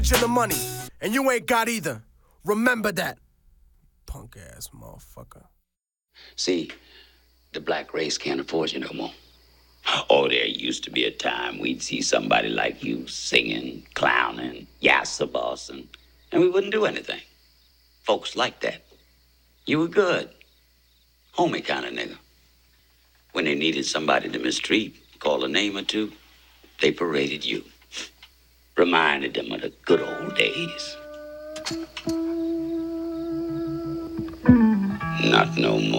the money, and you ain't got either. Remember that. Punk ass motherfucker. See, the black race can't afford you no more. Oh, there used to be a time we'd see somebody like you singing, clowning, yassa bossing, and we wouldn't do anything. Folks like that. You were good. Homie kind of nigga. When they needed somebody to mistreat, call a name or two, they paraded you. Reminded them of the good old days. Not no more.